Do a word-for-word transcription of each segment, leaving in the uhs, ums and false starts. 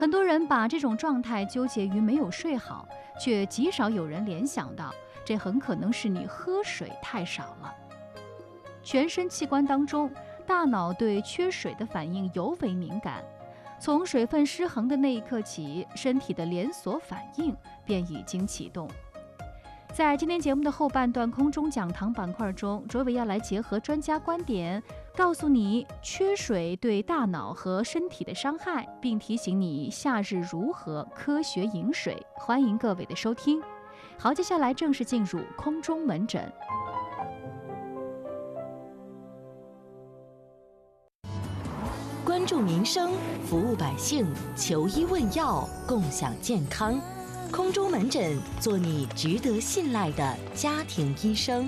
很多人把这种状态纠结于没有睡好，却极少有人联想到，这很可能是你喝水太少了。全身器官当中，大脑对缺水的反应尤为敏感，从水分失衡的那一刻起，身体的连锁反应便已经启动。在今天节目的后半段空中讲堂板块中，卓伟要来结合专家观点，告诉你缺水对大脑和身体的伤害，并提醒你夏日如何科学饮水。欢迎各位的收听。好，接下来正式进入空中门诊。 关注民生，服务百姓，求医问药，共享健康。空中门诊，做你值得信赖的家庭医生。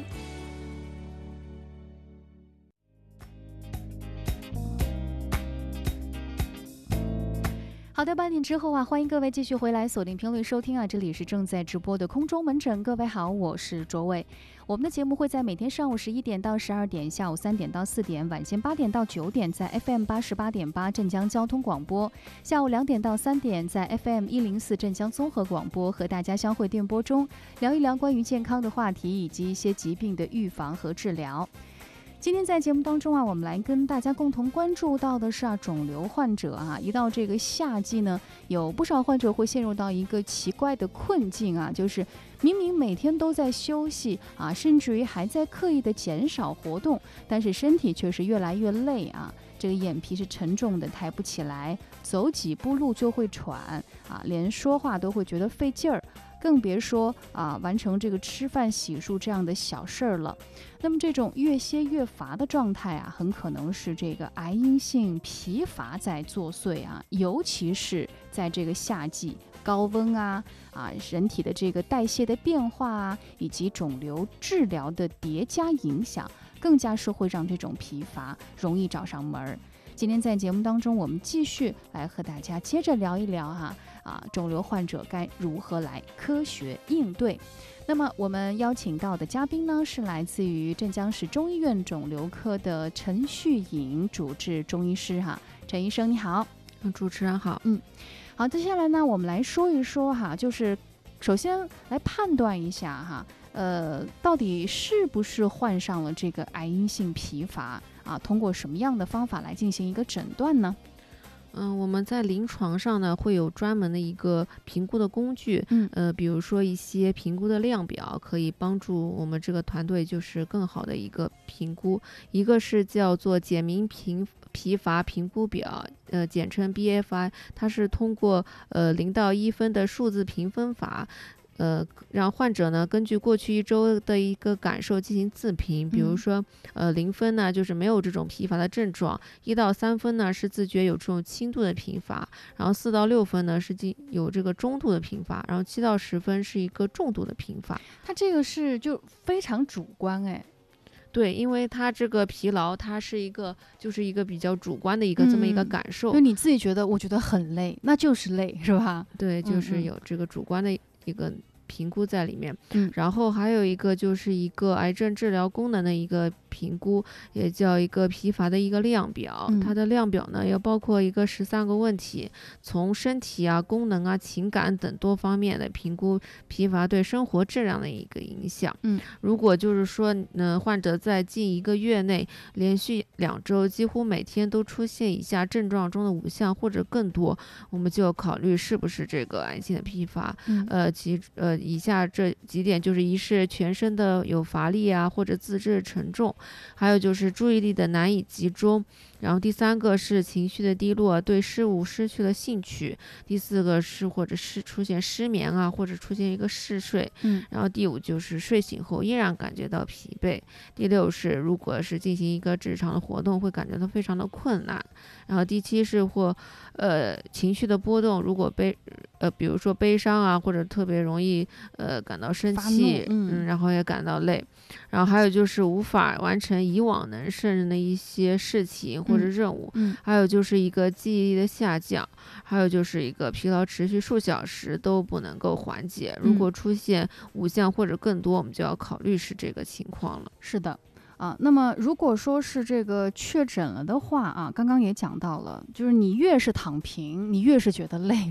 好的，半点之后啊，欢迎各位继续回来锁定频率收听啊，这里是正在直播的空中门诊。各位好，我是卓伟。我们的节目会在每天上午十一点到十二点，下午三点到四点，晚间八点到九点在 F M 八十八点八镇江交通广播，下午两点到三点在 F M 一零四镇江综合广播，和大家相会电波中，聊一聊关于健康的话题以及一些疾病的预防和治疗。今天在节目当中啊，我们来跟大家共同关注到的是啊，肿瘤患者啊，一到这个夏季呢，有不少患者会陷入到一个奇怪的困境啊，就是明明每天都在休息啊，甚至于还在刻意的减少活动，但是身体却是越来越累啊，这个眼皮是沉重的抬不起来，走几步路就会喘啊，连说话都会觉得费劲儿。更别说啊，完成这个吃饭洗漱这样的小事儿了。那么这种越歇越乏的状态啊，很可能是这个癌因性疲乏在作祟啊，尤其是在这个夏季高温啊啊，人体的这个代谢的变化啊，以及肿瘤治疗的叠加影响，更加是会让这种疲乏容易找上门儿。今天在节目当中，我们继续来和大家接着聊一聊哈啊，肿瘤患者该如何来科学应对。那么我们邀请到的嘉宾呢，是来自于镇江市中医院肿瘤科的陈旭颖主治中医师哈，陈医生你好。 主持人好。 嗯，好，接下来呢，我们来说一说哈，就是首先来判断一下哈，呃，到底是不是患上了这个癌因性疲乏啊？通过什么样的方法来进行一个诊断呢？ 嗯，我们在临床上呢会有专门的一个评估的工具， 嗯， 呃，比如说一些评估的量表，可以帮助我们这个团队就是更好的一个评估。一个是叫做简明疲疲乏评估表，呃，简称 B F I， 它是通过呃零到一分的数字评分法。呃，让患者呢根据过去一周的一个感受进行自评，比如说，呃，零分呢就是没有这种疲乏的症状，一到三分呢是自觉有这种轻度的疲乏，然后四到六分呢是有这个中度的疲乏，然后七到十分是一个重度的疲乏。 它这个是就非常主观哎。 对，因为它这个疲劳，它是一个就是一个比较主观的一个这么一个感受。 就、嗯、你自己觉得，我觉得很累，那就是累，是吧？ 对，就是有这个主观的一个评估在里面。 嗯， 然后还有一个就是一个癌症治疗功能的一个评估，也叫一个疲乏的一个量表。 嗯、 它的量表呢要包括一个十三个问题，从身体啊、功能啊、情感等多方面的评估疲乏对生活质量的一个影响。 嗯， 如果就是说呢，患者在近一个月内连续两周几乎每天都出现以下症状中的五项或者更多，我们就要考虑是不是这个癌性的疲乏。 嗯、 呃，其呃以下这几点就是：一是全身的有乏力啊，或者自制沉重。还有就是注意力的难以集中，然后第三个是情绪的低落，对事物失去了兴趣，第四个是或者是出现失眠啊，或者出现一个嗜睡， 嗯， 然后第五就是睡醒后依然感觉到疲惫，第六是如果是进行一个日常的活动会感觉到非常的困难，然后第七是或呃情绪的波动，如果悲呃比如说悲伤啊，或者特别容易呃感到生气， 嗯， 嗯，然后也感到累，然后还有就是无法完成以往能胜任的一些事情或者任务， 嗯， 还有就是一个记忆力的下降，还有就是一个疲劳持续数小时都不能够缓解。如果出现五项或者更多，我们就要考虑是这个情况了。 是的。啊，那么如果说是这个确诊了的话啊，刚刚也讲到了，就是你越是躺平，你越是觉得累，